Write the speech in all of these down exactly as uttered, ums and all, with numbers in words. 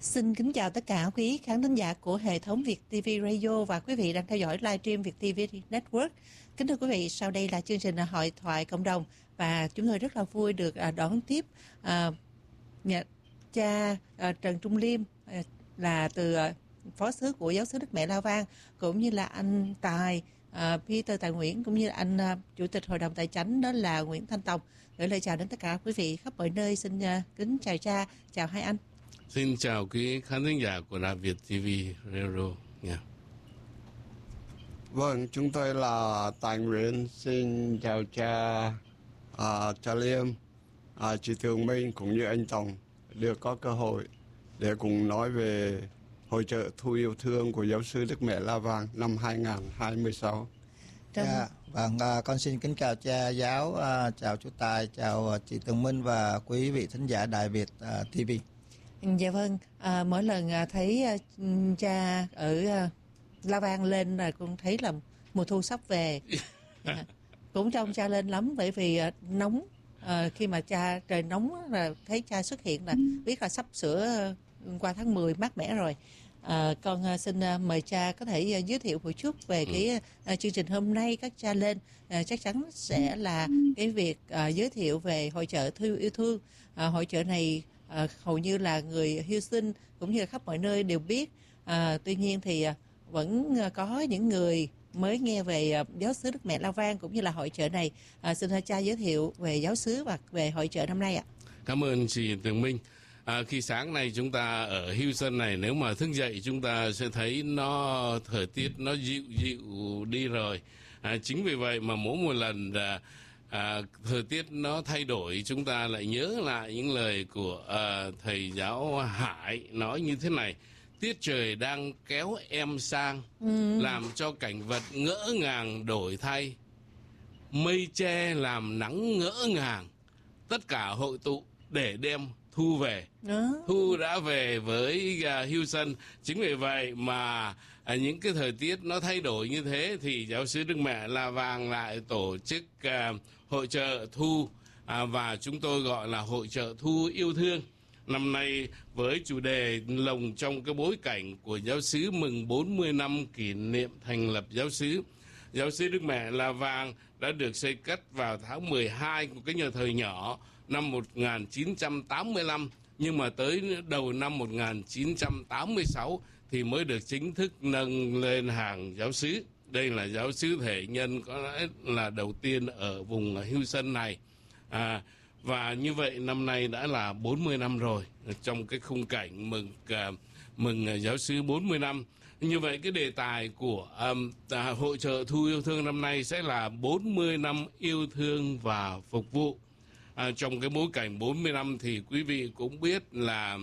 Xin kính chào tất cả quý khán thính giả của hệ thống Việt ti vi Radio và quý vị đang theo dõi livestream Việt ti vi Network. Kính thưa quý vị, sau đây là chương trình hội thoại cộng đồng và chúng tôi rất là vui được đón tiếp à, nhà cha à, Trần Trung Liêm à, là từ à, phó xứ của giáo xứ Đức Mẹ La Vang, cũng như là anh Tài à, Peter Tài Nguyễn, cũng như là anh à, chủ tịch hội đồng tài chánh đó là Nguyễn Thanh Tòng. Gửi lời chào đến tất cả quý vị khắp mọi nơi. Xin à, kính chào cha, chào hai anh. Xin chào quý khán thính giả của Đài Việt ti vi Radio. Yeah. Vâng, chúng tôi là Tài Nguyễn. Xin chào cha, à, cha Liêm, à, chị Thường Minh cũng như anh Tòng được có cơ hội để cùng nói về hội chợ Thu Yêu Thương của giáo xứ Đức Mẹ La Vang năm hai không hai sáu. Dạ, vâng, à, con xin kính chào cha giáo, à, chào chú Tài, chào chị Tường Minh và quý vị thính giả Đài Việt à, ti vi. Dạ vâng, à, mỗi lần à, thấy à, cha ở à, La Vang lên là con thấy là mùa thu sắp về. À, cũng trông cha lên lắm bởi vì à, nóng, à, khi mà cha trời nóng là thấy cha xuất hiện là biết là sắp sửa à, qua tháng mười mát mẻ rồi. À, con à, xin à, mời cha có thể à, giới thiệu một chút về cái à, chương trình hôm nay các cha lên. À, chắc chắn sẽ là cái việc à, giới thiệu về hội chợ Thu Yêu Thương. À, hội chợ này À, hầu như là người Houston cũng như là khắp mọi nơi đều biết. À, tuy nhiên thì à, vẫn có những người mới nghe về à, giáo xứ Đức Mẹ La Vang cũng như là hội chợ này. À, xin cha giới thiệu về giáo xứ và về hội chợ năm nay ạ. Cảm ơn chị Tường Minh. À, khi sáng nay chúng ta ở Houston này, nếu mà thức dậy chúng ta sẽ thấy nó thời tiết nó dịu dịu đi rồi. À, chính vì vậy mà mỗi một lần à, À, thời tiết nó thay đổi, chúng ta lại nhớ lại những lời của à, thầy giáo Hải nói như thế này: tiết trời đang kéo em sang, ừ. làm cho cảnh vật ngỡ ngàng đổi thay, mây che làm nắng ngỡ ngàng, tất cả hội tụ để đem thu về. Ừ. Thu đã về với uh, Houston. Chính vì vậy mà uh, những cái thời tiết nó thay đổi như thế thì giáo xứ Đức Mẹ La Vang lại tổ chức uh, hội chợ thu, uh, và chúng tôi gọi là hội chợ Thu Yêu Thương. Năm nay với chủ đề lồng trong cái bối cảnh của giáo xứ mừng bốn mươi năm kỷ niệm thành lập giáo xứ. Giáo xứ Đức Mẹ La Vang đã được xây cất vào tháng mười hai của cái nhà thờ nhỏ năm một nghìn chín trăm tám mươi lăm, nhưng mà tới đầu năm một nghìn chín trăm tám mươi sáu thì mới được chính thức nâng lên hàng giáo xứ. Đây là giáo xứ thể nhân có lẽ là đầu tiên ở vùng Houston này. À, và như vậy năm nay đã là bốn mươi năm rồi, trong cái khung cảnh mừng uh, mừng giáo xứ bốn mươi năm. Như vậy cái đề tài của um, à, hội chợ Thu Yêu Thương năm nay sẽ là bốn mươi năm yêu thương và phục vụ. À, trong cái bối cảnh bốn mươi năm thì quý vị cũng biết là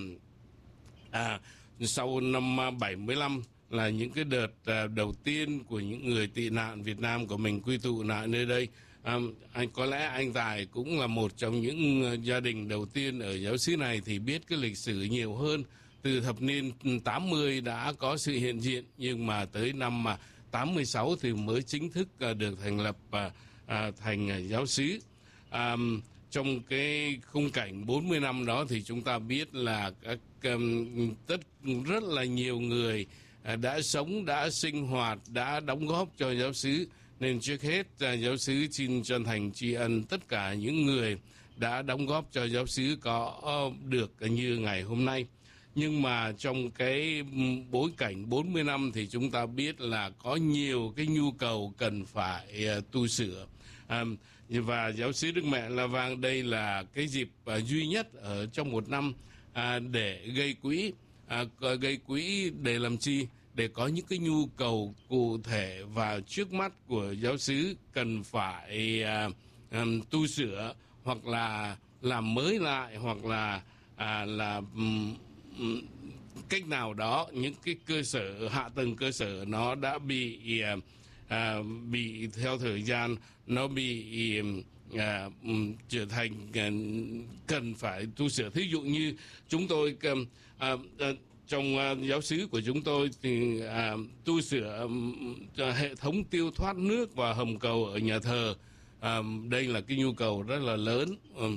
à, sau năm bảy mươi lăm là những cái đợt à, đầu tiên của những người tị nạn Việt Nam của mình quy tụ lại nơi đây. À, anh có lẽ anh Tài cũng là một trong những gia đình đầu tiên ở giáo xứ này thì biết cái lịch sử nhiều hơn. Từ thập niên tám mươi đã có sự hiện diện, nhưng mà tới năm tám mươi sáu thì mới chính thức à, được thành lập à, à, thành à, giáo xứ. À, trong cái khung cảnh bốn mươi năm đó thì chúng ta biết là các um, tất rất là nhiều người uh, đã sống, đã sinh hoạt, đã đóng góp cho giáo xứ. Nên trước hết uh, giáo xứ xin chân thành tri ân tất cả những người đã đóng góp cho giáo xứ có uh, được uh, như ngày hôm nay. Nhưng mà trong cái bối cảnh bốn mươi năm thì chúng ta biết là có nhiều cái nhu cầu cần phải uh, tu sửa. À, và giáo xứ Đức Mẹ La Vang đây là cái dịp à, duy nhất ở trong một năm à, để gây quỹ. À, gây quỹ để làm chi? Để có những cái nhu cầu cụ thể và trước mắt của giáo xứ cần phải à, à, tu sửa hoặc là làm mới lại, hoặc là à, là um, um, cách nào đó những cái cơ sở, hạ tầng cơ sở nó đã bị à, À, bị theo thời gian nó bị à, um, trở thành à, cần phải tu sửa. Thí dụ như chúng tôi à, à, trong à, giáo xứ của chúng tôi thì à, tu sửa à, hệ thống tiêu thoát nước và hầm cầu ở nhà thờ. À, đây là cái nhu cầu rất là lớn. À,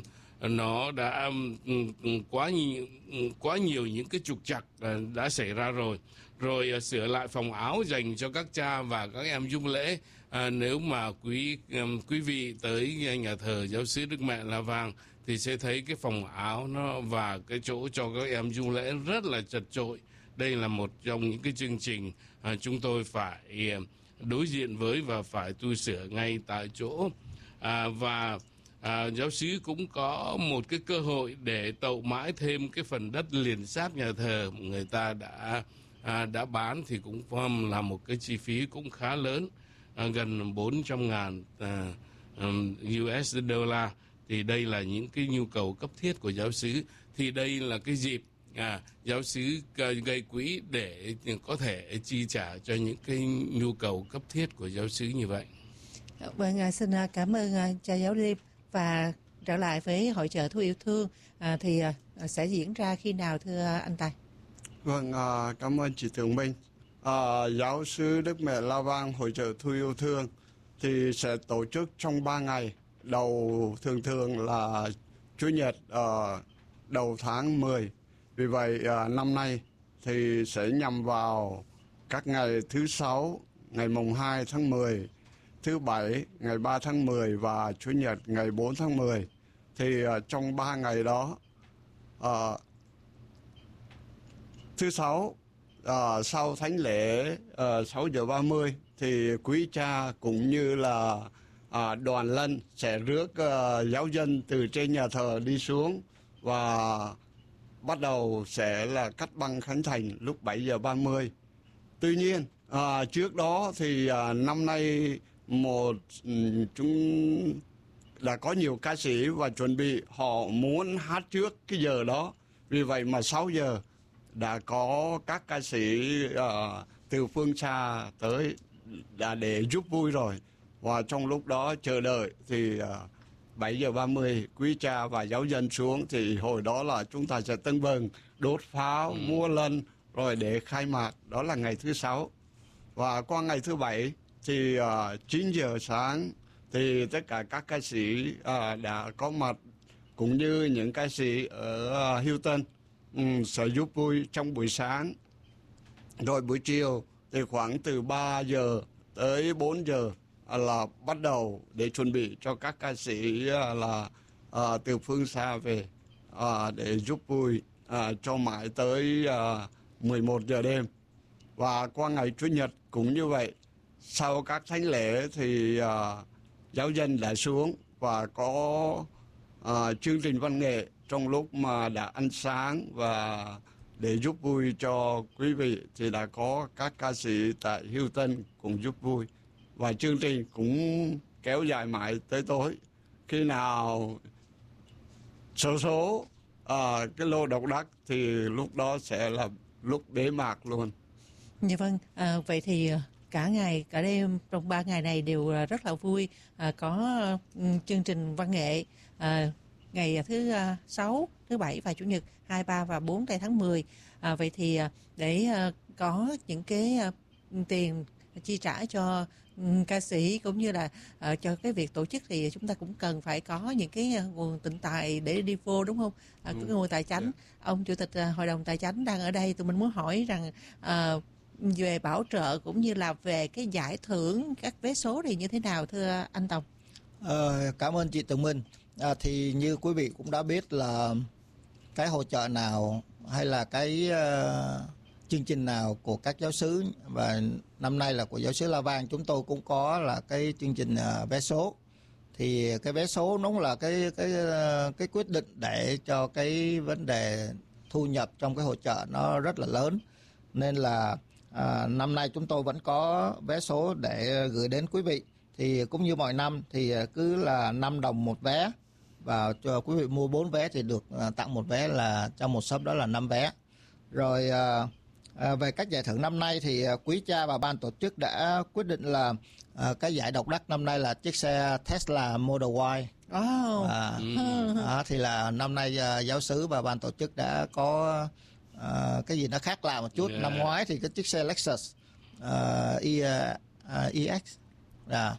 nó đã quá nhiều, quá nhiều những cái trục trặc đã xảy ra rồi. Rồi sửa lại phòng áo dành cho các cha và các em giúp lễ. À, nếu mà quý quý vị tới nhà thờ Giáo xứ Đức Mẹ La Vang thì sẽ thấy cái phòng áo nó và cái chỗ cho các em du lễ rất là chật chội. Đây là một trong những cái chương trình à, chúng tôi phải đối diện với và phải tu sửa ngay tại chỗ. À, và à, giáo xứ cũng có một cái cơ hội để tậu mãi thêm cái phần đất liền sát nhà thờ người ta đã à, đã bán, thì cũng là một cái chi phí cũng khá lớn, à, gần bốn trăm ngàn à, um, u ét dollar. Thì đây là những cái nhu cầu cấp thiết của giáo xứ. Thì đây là cái dịp à, giáo xứ gây quỹ để có thể chi trả cho những cái nhu cầu cấp thiết của giáo xứ như vậy. Vâng, xin cảm ơn cha giáo Liêm. Và trở lại với hội chợ Thu Yêu Thương à, thì à, sẽ diễn ra khi nào thưa anh Tài? Vâng, à, cảm ơn chị Tường Minh. À, giáo xứ Đức Mẹ La Vang hội chợ Thu Yêu Thương thì sẽ tổ chức trong ba ngày. Đầu thường thường là Chủ nhật à, đầu tháng mười. Vì vậy à, năm nay thì sẽ nhằm vào các ngày thứ sáu, ngày mùng hai tháng mười, thứ bảy ngày ba tháng mười và Chủ nhật ngày bốn tháng mười. Thì uh, trong ba ngày đó, uh, thứ sáu uh, sau thánh lễ uh, sáu giờ ba mươi thì quý cha cũng như là uh, đoàn lân sẽ rước uh, giáo dân từ trên nhà thờ đi xuống và bắt đầu sẽ là cắt băng khánh thành lúc bảy giờ ba mươi. Tuy nhiên uh, trước đó thì uh, năm nay một chúng đã có nhiều ca sĩ và chuẩn bị họ muốn hát trước cái giờ đó. Vì vậy mà sáu giờ đã có các ca sĩ uh, từ phương xa tới đã để giúp vui rồi. Và trong lúc đó chờ đợi thì uh, bảy giờ ba mươi quý cha và giáo dân xuống thì hồi đó là chúng ta sẽ tưng bừng đốt pháo, ừ. mua lân rồi để khai mạc. Đó là ngày thứ sáu. Và qua ngày thứ bảy thì uh, chín giờ sáng thì tất cả các ca sĩ uh, đã có mặt cũng như những ca sĩ ở uh, Hilton um, sẽ giúp vui trong buổi sáng. Rồi buổi chiều thì khoảng từ ba giờ tới bốn giờ uh, là bắt đầu để chuẩn bị cho các ca sĩ uh, là uh, từ phương xa về uh, để giúp vui uh, cho mãi tới uh, mười một giờ đêm. Và qua ngày Chủ nhật cũng như vậy. Sau các thánh lễ thì uh, giáo dân đã xuống và có uh, chương trình văn nghệ trong lúc mà đã ăn sáng, và để giúp vui cho quý vị thì đã có các ca sĩ tại Hilton cùng giúp vui. Và chương trình cũng kéo dài mãi tới tối. Khi nào số số uh, cái lô độc đắc thì lúc đó sẽ là lúc bế mạc luôn. Dạ vâng, à, vậy thì cả ngày, cả đêm trong ba ngày này đều rất là vui. À, có uh, chương trình văn nghệ à, ngày thứ uh, sáu, thứ bảy và Chủ nhật hai, ba và bốn tây tháng mười. À, vậy thì uh, để uh, có những cái uh, tiền chi trả cho um, ca sĩ cũng như là uh, cho cái việc tổ chức thì chúng ta cũng cần phải có những cái uh, nguồn tịnh tài để đi vô, đúng không? À, ừ. Cái nguồn tài chánh. Yeah. Ông Chủ tịch uh, Hội đồng Tài chánh đang ở đây, tụi mình muốn hỏi rằng uh, về bảo trợ cũng như là về cái giải thưởng các vé số thì như thế nào thưa anh Tòng? Ờ, cảm ơn chị Tường Minh. À, thì như quý vị cũng đã biết là cái hội chợ nào hay là cái uh, chương trình nào của các giáo xứ, và năm nay là của giáo xứ La Vang, chúng tôi cũng có là cái chương trình uh, vé số. Thì cái vé số nó là cái cái uh, cái quyết định để cho cái vấn đề thu nhập trong cái hội chợ nó rất là lớn, nên là À, năm nay chúng tôi vẫn có vé số để gửi đến quý vị. Thì cũng như mọi năm thì cứ là năm đồng một vé, và cho quý vị mua bốn vé thì được tặng một vé, là trong một shop đó là năm vé. Rồi à, à, về các giải thưởng năm nay thì quý cha và ban tổ chức đã quyết định là à, cái giải độc đắc năm nay là chiếc xe Tesla Model Y. Oh. À, à, thì là năm nay à, giáo xứ và ban tổ chức đã có À, cái gì nó khác lạ một chút. Yeah. Năm ngoái thì cái chiếc xe Lexus uh, e, uh, e ích à,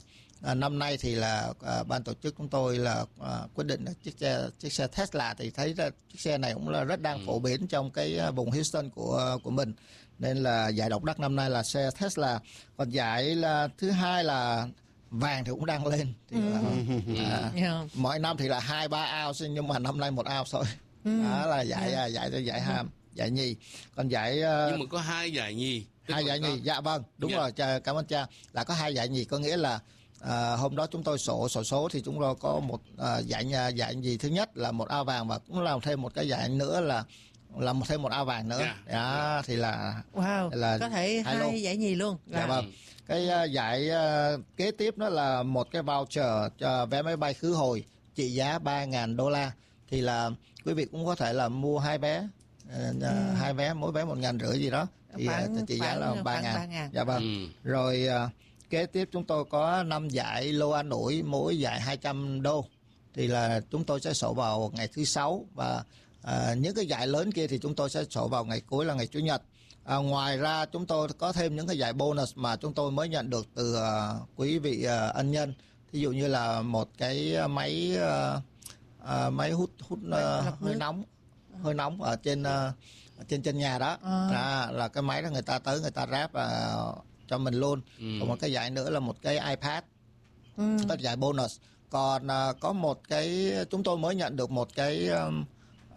À, năm nay thì là à, ban tổ chức chúng tôi là à, quyết định là chiếc xe chiếc xe Tesla, thì thấy là chiếc xe này cũng là rất đang Ừ. phổ biến trong cái à, vùng Houston của của mình, nên là giải độc đắc năm nay là xe Tesla. Còn giải là thứ hai là vàng thì cũng đang lên, thì là, à, Yeah. mỗi năm thì là hai ba ounce nhưng mà năm nay một ounce thôi. Đó là giải Yeah. giải giải giải ham giải nhì. Còn giải à, Nhưng mà có hai giải nhì. Tức hai là giải có- nhì, dạ vâng, đúng Dạ. rồi, cha- cảm ơn cha. Là có hai giải nhì, có nghĩa là à, hôm đó chúng tôi sổ sổ số thì chúng tôi có một à, giải nhà giải nhì thứ nhất là một ao vàng, và cũng làm thêm một cái giải nữa là làm thêm một ao vàng nữa. Dạ, Đó, thì là Wow, là có thể hai hai lô. giải nhì luôn. dạ Là- vâng. Cái à, giải à, kế tiếp đó là một cái voucher cho vé máy bay khứ hồi trị giá ba nghìn đô la, thì là quý vị cũng có thể là mua hai vé, à, hai vé mỗi vé một nghìn rưỡi gì đó, thì à, Khoảng- trị giá khoảng- là ba khoảng ba ngàn. ngàn. Dạ vâng. Ừ. Rồi à, kế tiếp chúng tôi có năm giải lô an ủi, mỗi giải hai trăm đô, thì là chúng tôi sẽ sổ vào ngày thứ sáu, và à, những cái giải lớn kia thì chúng tôi sẽ sổ vào ngày cuối là ngày chủ nhật. À, ngoài ra chúng tôi có thêm những cái giải bonus mà chúng tôi mới nhận được từ à, quý vị à, ân nhân. Thí dụ như là một cái máy à, à, máy hút hút Máy à, lọc hơi nước. nóng hơi nóng ở trên à, trên chân nhà đó. À. À, là cái máy đó người ta tới người ta ráp à, cho mình luôn. Ừ. Còn một cái giải nữa là một cái iPad, Ừ. cái giải bonus. Còn à, có một cái chúng tôi mới nhận được một cái um,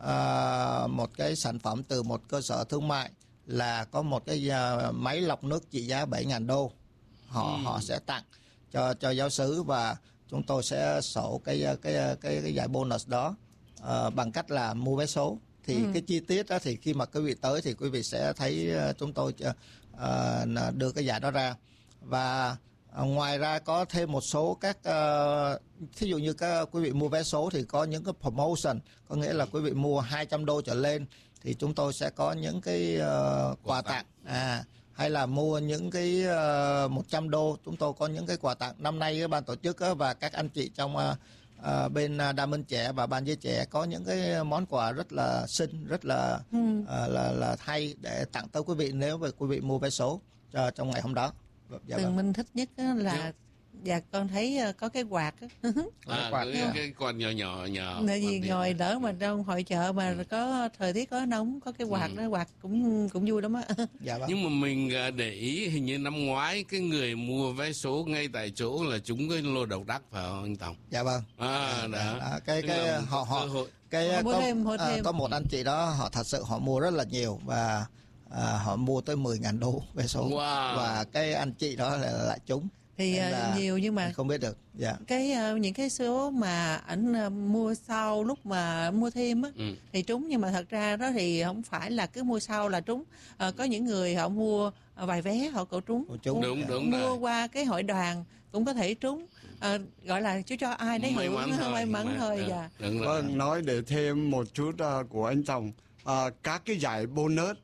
à, một cái sản phẩm từ một cơ sở thương mại, là có một cái à, máy lọc nước trị giá bảy nghìn đô. Họ Ừ. họ sẽ tặng cho cho giáo xứ, và chúng tôi sẽ sổ cái cái cái cái giải bonus đó à, bằng cách là mua vé số. Thì Ừ. cái chi tiết đó thì khi mà quý vị tới thì quý vị sẽ thấy à, chúng tôi à, đưa cái giải đó ra. Và à, ngoài ra có thêm một số các uh, thí dụ như các quý vị mua vé số thì có những cái promotion, có nghĩa là quý vị mua hai trăm đô trở lên thì chúng tôi sẽ có những cái uh, quà tặng. À, hay là mua những cái uh, một trăm đô chúng tôi có những cái quà tặng. Năm nay cái ban tổ chức á, và các anh chị trong uh, uh, bên uh, Đam Mân Trẻ và ban giới trẻ có những cái món quà rất là xinh, rất là Ừ. uh, là là hay để tặng tới quý vị nếu mà quý vị mua vé số cho trong ngày hôm đó. Dạ Tường vâng. Minh thích nhất á là Dạ. dạ con thấy ờ, có cái quạt á. À, quạt. cái, cái con nhỏ nhỏ nhỏ. Tại vì quạt điện. ngồi đỡ mà trong hội chợ mà Ừ. có thời tiết có nóng, có cái quạt Ừ. đó, quạt cũng cũng vui lắm á. Dạ vâng. Nhưng mà mình à, để ý hình như năm ngoái cái người mua vé số ngay tại chỗ là chúng cái lô độc đắc phải không anh Tòng? Dạ vâng. À, đó. À, cái Tức cái là một họ họ cơ hội. cái Họ mua có, thêm, mua à, thêm. có một anh chị đó họ thật sự họ mua rất là nhiều, và à, họ mua tới mười nghìn đô vé số. Wow. Và cái anh chị đó là lại trúng. Thì Nên ờ, là nhiều nhưng mà không biết được. Dạ. cái ờ, những cái số mà ảnh ờ, mua sau lúc mà mua thêm á Ừ. thì trúng, nhưng mà thật ra đó thì không phải là cứ mua sau là trúng. Ờ, có những người họ mua ờ, vài vé họ cũng trúng. Họ trúng. Đúng, đúng Mua rồi. qua cái hội đoàn cũng có thể trúng. Ờ, gọi là chú cho ai đấy May hưởng mắn thôi. may mắn May- thôi. dạ, Dạ. đúng rồi. Vâng, nói để thêm một chút uh, của anh Tòng. Uh, các cái giải bonus,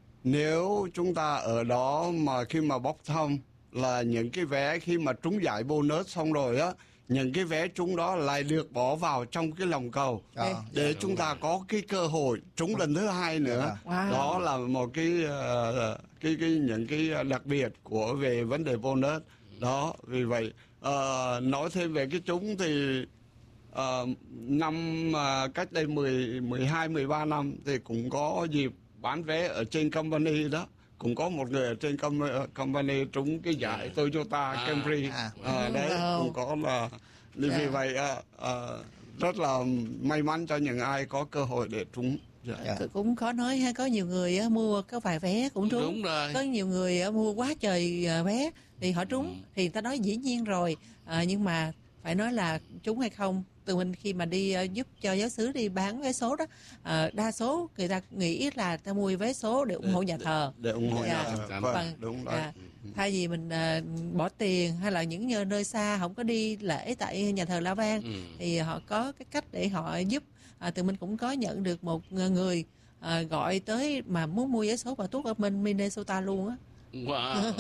nếu chúng ta ở đó mà khi mà bốc thăm là những cái vé khi mà trúng giải bonus xong rồi á, những cái vé trúng đó lại được bỏ vào trong cái lòng cầu Ờ. để chúng ta có cái cơ hội trúng lần thứ hai nữa. Wow. Đó là một cái uh, cái cái những cái đặc biệt của về vấn đề bonus đó. Vì vậy uh, nói thêm về cái trúng thì uh, năm uh, cách đây mười, mười hai, mười ba năm thì cũng có dịp bán vé ở trên company đó. Cũng có một người ở trên com- company trúng cái giải Toyota À. Camry. À. À, đấy Wow. cũng có là vì Dạ. vậy uh, uh, rất là may mắn cho những ai có cơ hội để trúng giải. Dạ. C- cũng khó nói ha, có nhiều người á, mua có vài vé cũng trúng. Đúng rồi. Có nhiều người á, mua quá trời à, vé thì họ trúng. Ừ. Thì ta nói dĩ nhiên rồi. À, nhưng mà phải nói là trúng hay không, từ mình khi mà đi à, giúp cho giáo xứ đi bán vé số đó, à, đa số người ta nghĩ là ta mua vé số để ủng hộ nhà thờ. Để ủng hộ Dạ. nhà thờ. Chắc chắn. Vâng, Vâng. đúng rồi. À, thay vì mình à, bỏ tiền hay là những nhờ- nơi xa không có đi lễ tại nhà thờ La Vang, Ừ. thì họ có cái cách để họ giúp. À, tụi mình cũng có nhận được một người à, gọi tới mà muốn mua vé số và tuốt ở bên Minnesota luôn á. Wow.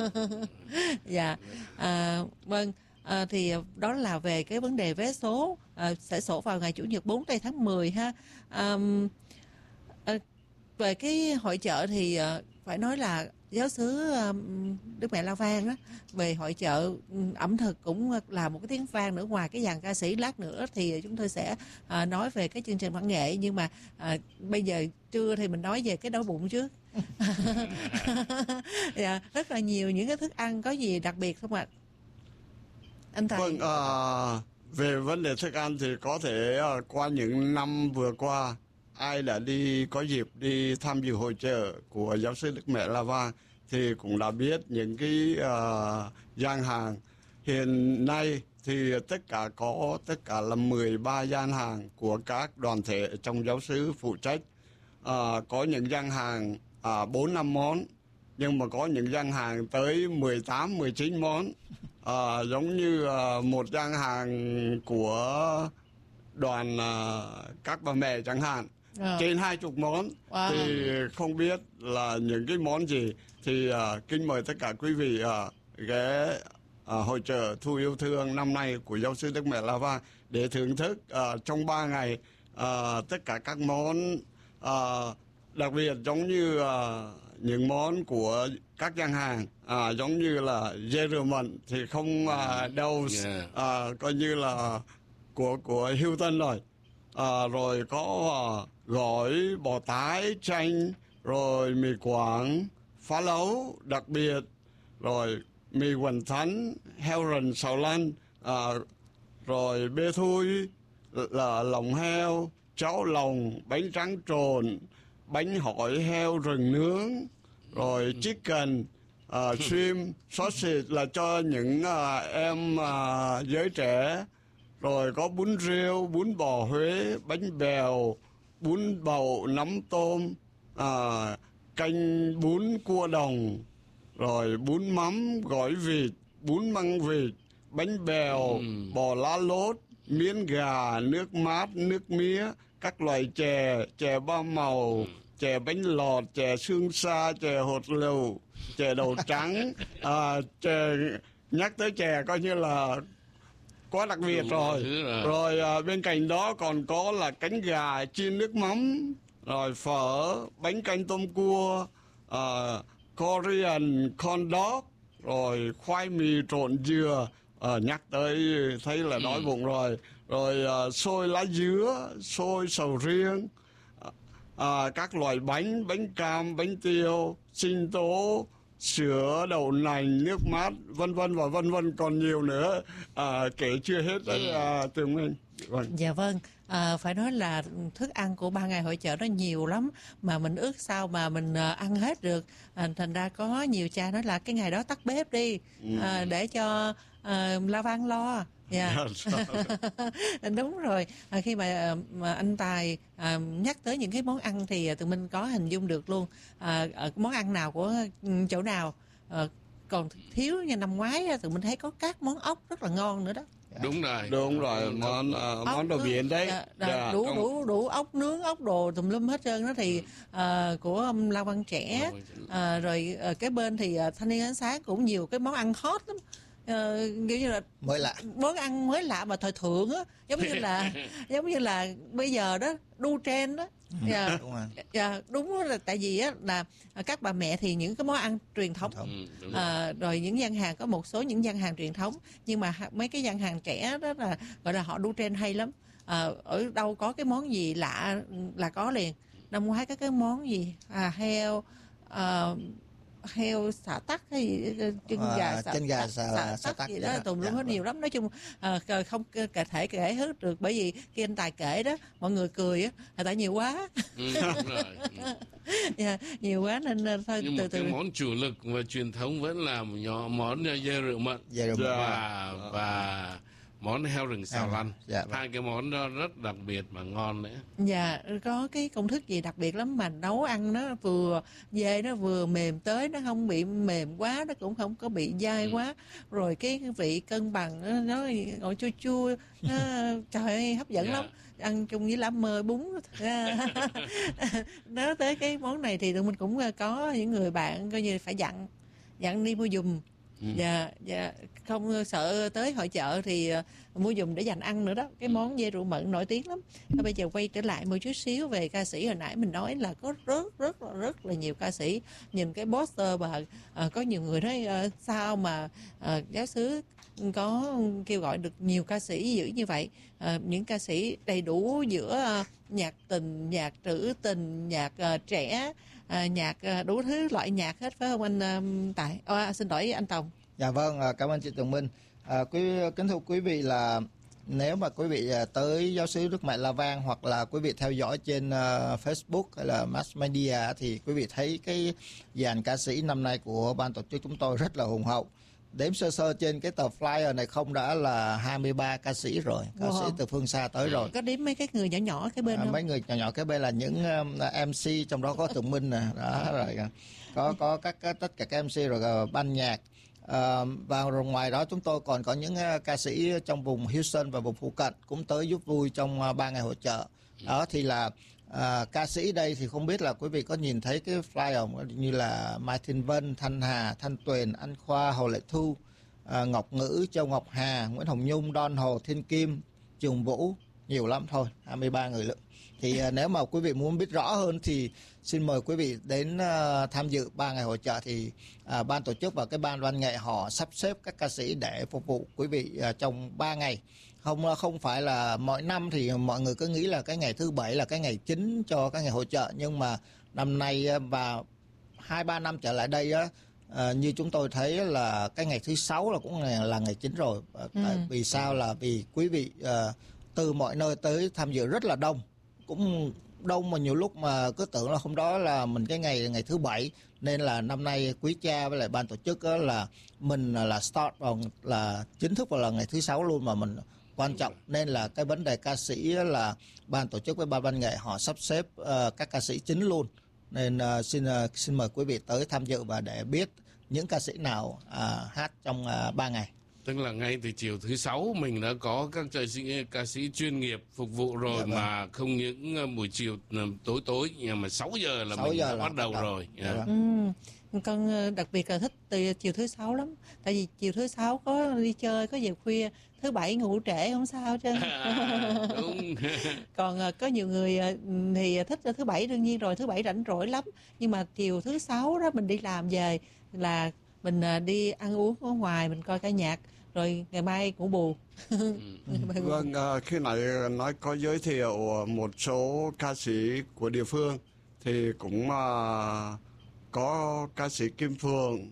Dạ. À, vâng. À, thì đó là về cái vấn đề vé số, à, sẽ sổ vào ngày chủ nhật bốn tây tháng mười ha. À, à, về cái hội chợ thì à, phải nói là giáo xứ Đức Mẹ La Vang đó, về hội chợ ẩm thực cũng là một cái tiếng vang nữa. Ngoài cái dàn ca sĩ lát nữa thì chúng tôi sẽ à, nói về cái chương trình văn nghệ, nhưng mà à, bây giờ trưa thì mình nói về cái đói bụng trước. Dạ, rất là nhiều những cái thức ăn có gì đặc biệt không ạ? Anh Tài. Vâng, à, về vấn đề thức ăn thì có thể à, qua những năm vừa qua, ai đã đi có dịp đi tham dự hội chợ của giáo xứ Đức Mẹ La Vang thì cũng đã biết những cái uh, gian hàng. Hiện nay thì tất cả có tất cả là mười ba gian hàng của các đoàn thể trong giáo xứ phụ trách. Uh, có những gian hàng bốn uh, năm món, nhưng mà có những gian hàng tới mười tám, mười chín món. Uh, giống như uh, một gian hàng của đoàn uh, các bà mẹ chẳng hạn, à. trên hai chục món. Wow. Thì không biết là những cái món gì, thì uh, kính mời tất cả quý vị uh, ghé uh, hội chợ Thu Yêu Thương năm nay của giáo xứ Đức Mẹ La Vang để thưởng thức uh, trong ba ngày uh, tất cả các món, uh, đặc biệt giống như uh, những món của các gian hàng, à, giống như là dê rửa mận thì không uh, đâu, yeah. uh, coi như là của của Hilton rồi. À, rồi có uh, gỏi bò tái, chanh, rồi mì Quảng, phá lấu đặc biệt, rồi mì hoành thánh, heo rừng xào lăn, à, rồi bê thui là lòng heo, cháo lòng, bánh tráng trộn, bánh hỏi heo rừng nướng, rồi chicken, uh, shrimp, sausage là cho những uh, em uh, giới trẻ. Rồi có bún riêu, bún bò Huế, bánh bèo, bún bầu, nấm tôm, à, canh bún cua đồng, rồi bún mắm, gỏi vịt, bún măng vịt, bánh bèo, ừ. bò lá lốt, miến gà, nước mát, nước mía, các loại chè, chè ba màu, chè bánh lọt, chè xương xa, chè hột lựu, chè đậu trắng, à, chè, nhắc tới chè coi như là quá đặc biệt rồi. rồi. Rồi à, bên cạnh đó còn có là cánh gà chiên nước mắm, rồi phở, bánh canh tôm cua, à, Korean corn dog, rồi khoai mì trộn dừa. À, nhắc tới thấy là đói ừ. bụng rồi. Rồi à, xôi lá dứa, xôi sầu riêng, à, các loại bánh, bánh cam, bánh tiêu, sinh tố, sữa, đậu nành, nước mát, vân vân và vân vân, còn nhiều nữa, à, kể chưa hết đấy, à, Tường Minh. Vâng. Dạ vâng, à, phải nói là thức ăn của ba ngày hội chợ nó nhiều lắm, mà mình ước sao mà mình à, ăn hết được. À, thành ra có nhiều cha nói là cái ngày đó tắt bếp đi, à, để cho à, La Vang lo. Dạ. Yeah. Đúng rồi. À, khi mà, mà anh Tài à, nhắc tới những cái món ăn thì tụi mình có hình dung được luôn, à, món ăn nào của chỗ nào. À, còn thiếu như năm ngoái tụi mình thấy có các món ốc rất là ngon nữa đó. Đúng rồi, đúng rồi, món uh, món đồ biển đấy, dạ, dạ, đủ đủ đủ ốc nướng, ốc đồ tùm lum hết trơn đó. Thì uh, của La Vang Trẻ, uh, rồi uh, cái bên thì uh, Thanh Niên Ánh Sáng cũng nhiều cái món ăn hot lắm. Ờ, kiểu như là mới lạ, món ăn mới lạ mà thời thượng á, giống như là giống như là bây giờ đó đu trend đó. Yeah. Đúng rồi. Yeah, đúng là tại vì á là các bà mẹ thì những cái món ăn truyền thống, thống. Ừ, à, rồi những gian hàng có một số những gian hàng truyền thống, nhưng mà mấy cái gian hàng trẻ đó là gọi là họ đu trend hay lắm. À, ở đâu có cái món gì lạ là có liền. Năm ngoái có cái món gì à, heo à, heo xả tắc hay gì, chân gà à, xả, chân gà xả, xả, xả tắc gì đó, đó tùm lum hết nhiều lắm. Nói chung à, không cả thể kể hết được, bởi vì khi anh Tài kể đó mọi người cười á, là tại nhiều quá. Ừ, đúng rồi. Yeah, nhiều quá nên thôi. Nhưng từ mà từ cái món chủ lực và truyền thống vẫn là một món dê rượu mận và và món heo rừng xào à, lăn. Dạ, hai cái món đó rất đặc biệt mà ngon nữa. Dạ, có cái công thức gì đặc biệt lắm mà nấu ăn nó vừa dê nó vừa mềm tới, nó không bị mềm quá, nó cũng không có bị dai ừ. quá. Rồi cái vị cân bằng nó ngồi chua chua, nó, trời ơi hấp dẫn dạ. lắm. Ăn chung với lá mơ bún. Nói tới cái món này thì tụi mình cũng có những người bạn coi như phải dặn dặn đi mua giùm. Dạ, dạ, không sợ tới hội chợ thì uh, mua dùng để dành ăn nữa đó. Cái món dê rượu mận nổi tiếng lắm. Thôi bây giờ quay trở lại một chút xíu về ca sĩ hồi nãy mình nói là có rất rất rất là nhiều ca sĩ. Nhìn cái poster mà uh, có nhiều người nói uh, sao mà uh, giáo xứ có kêu gọi được nhiều ca sĩ dữ như vậy. Uh, những ca sĩ đầy đủ giữa uh, nhạc tình, nhạc trữ tình, nhạc uh, trẻ, uh, nhạc uh, đủ thứ loại nhạc hết, phải không anh uh, Tài? Oh, xin lỗi anh Tòng. Dạ vâng, cảm ơn chị Tường Minh. À, quý kính thưa quý vị, là nếu mà quý vị tới giáo xứ Đức Mẹ La Vang hoặc là quý vị theo dõi trên uh, Facebook hay là mass media thì quý vị thấy cái dàn ca sĩ năm nay của ban tổ chức chúng tôi rất là hùng hậu. Đếm sơ sơ trên cái tờ flyer này không đã là hai mươi ba ca sĩ rồi, ca wow. sĩ từ phương xa tới rồi. Có đếm mấy cái người nhỏ nhỏ cái bên à, không? Mấy người nhỏ nhỏ cái bên là những um, em xê, trong đó có Tường Minh nè, đó rồi có có các tất cả các em xê rồi ban nhạc. À, và rồi ngoài đó chúng tôi còn có những uh, ca sĩ trong vùng Houston và vùng phụ cận cũng tới giúp vui trong uh, ba ngày hội chợ. Đó thì là uh, ca sĩ đây thì không biết là quý vị có nhìn thấy cái flyer như là Mai Thiên Vân, Thanh Hà, Thanh Tuyền, Anh Khoa, Hồ Lệ Thu, uh, Ngọc Ngữ, Châu Ngọc Hà, Nguyễn Hồng Nhung, Don Hồ, Thiên Kim, Trường Vũ, nhiều lắm thôi, hai mươi ba người lượng. Thì uh, nếu mà quý vị muốn biết rõ hơn thì xin mời quý vị đến uh, tham dự ba ngày hội chợ. Thì uh, ban tổ chức và cái ban văn nghệ họ sắp xếp các ca sĩ để phục vụ quý vị uh, trong ba ngày. Không không phải là mọi năm thì mọi người cứ nghĩ là cái ngày thứ bảy là cái ngày chính cho cái ngày hội chợ, nhưng mà năm nay và hai ba năm trở lại đây á, uh, như chúng tôi thấy là cái ngày thứ sáu là cũng là, là ngày chính rồi. Uh, ừ. Tại vì sao? Là vì quý vị uh, từ mọi nơi tới tham dự rất là đông, cũng đông mà nhiều lúc mà cứ tưởng là hôm đó là mình cái ngày ngày thứ bảy, nên là năm nay quý cha với lại ban tổ chức là mình là start vào là chính thức vào là ngày thứ sáu luôn mà mình quan trọng, nên là cái vấn đề ca sĩ là ban tổ chức với ban văn nghệ họ sắp xếp uh, các ca sĩ chính luôn, nên uh, xin uh, xin mời quý vị tới tham dự và để biết những ca sĩ nào uh, hát trong uh, ba ngày. Tức là ngay từ chiều thứ sáu mình đã có các ca sĩ, ca sĩ chuyên nghiệp phục vụ rồi. Dạ, mà vâng. Không những buổi chiều tối tối nhưng mà sáu giờ là mình đã bắt đầu, đầu rồi. Dạ. Dạ. Ừ. Con đặc biệt là thích từ chiều thứ sáu lắm. Tại vì chiều thứ sáu có đi chơi, có về khuya. Thứ bảy ngủ trễ không sao chứ. À, đúng. Còn có nhiều người thì thích thứ bảy đương nhiên rồi, thứ bảy rảnh rỗi lắm. Nhưng mà chiều thứ sáu đó mình đi làm về là mình đi ăn uống ở ngoài, mình coi ca nhạc, rồi ngày mai ngủ bù. Vâng, khi nãy nói có giới thiệu một số ca sĩ của địa phương thì cũng uh, có ca sĩ Kim Phượng,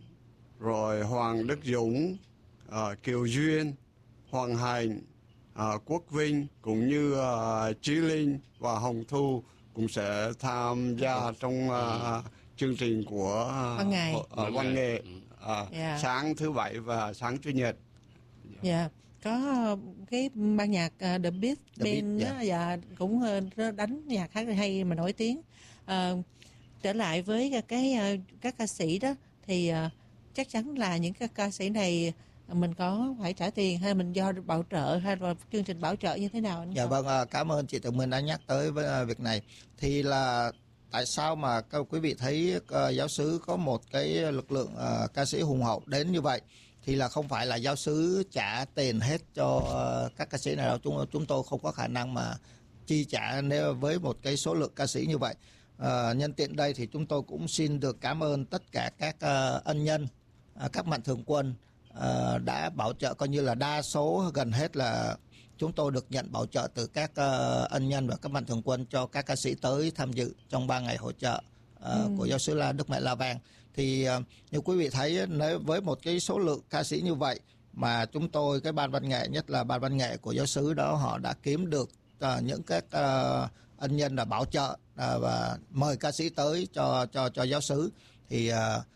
rồi Hoàng Đức Dũng, uh, Kiều Duyên, Hoàng Hành, uh, Quốc Vinh cũng như uh, Chí Linh và Hồng Thu cũng sẽ tham gia trong uh, chương trình của uh, văn nghệ, uh, văn, văn nghệ uh, yeah. sáng thứ bảy và sáng chủ nhật. Dạ, yeah. Có cái ban nhạc uh, The Beat Band yeah. Và cũng uh, đánh nhạc khá là hay mà nổi tiếng. Uh, trở lại với cái uh, các ca sĩ đó thì uh, chắc chắn là những cái ca sĩ này mình có phải trả tiền hay mình do bảo trợ hay là chương trình bảo trợ như thế nào anh? Dạ vâng, cảm ơn chị Tường Minh đã nhắc tới với việc này. Thì là tại sao mà các quý vị thấy uh, giáo xứ có một cái lực lượng uh, ca sĩ hùng hậu đến như vậy, thì là không phải là giáo xứ trả tiền hết cho uh, các ca sĩ này đâu. Chúng chúng tôi không có khả năng mà chi trả nếu với một cái số lượng ca sĩ như vậy. Uh, nhân tiện đây thì chúng tôi cũng xin được cảm ơn tất cả các uh, ân nhân, uh, các mạnh thường quân uh, đã bảo trợ, coi như là đa số gần hết là chúng tôi được nhận bảo trợ từ các uh, ân nhân và các mạnh thường quân cho các ca sĩ tới tham dự trong ba ngày hội chợ uh, ừ. của giáo xứ La Đức Mẹ La Vang. Thì uh, như quý vị thấy, nếu với một cái số lượng ca sĩ như vậy mà chúng tôi, cái ban văn nghệ, nhất là ban văn nghệ của giáo xứ đó, họ đã kiếm được uh, những các uh, ân nhân là bảo trợ uh, và mời ca sĩ tới cho cho cho giáo xứ. Thì uh,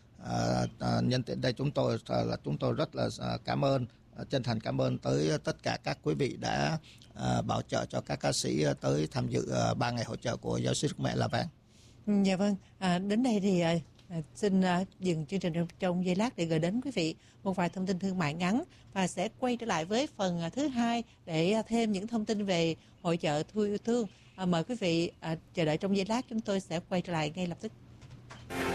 uh, uh, nhân tiện đây chúng tôi uh, là chúng tôi rất là uh, cảm ơn, uh, chân thành cảm ơn tới tất cả các quý vị đã uh, bảo trợ cho các ca sĩ uh, tới tham dự uh, ba ngày hội chợ của giáo xứ Đức Mẹ La Vang. Dạ vâng, à, đến đây thì uh... À, xin uh, dừng chương trình trong giây lát để gửi đến quý vị một vài thông tin thương mại ngắn, và sẽ quay trở lại với phần uh, thứ hai để uh, thêm những thông tin về hội chợ Thu Yêu Thương. Uh, mời quý vị uh, chờ đợi trong giây lát, chúng tôi sẽ quay trở lại ngay lập tức.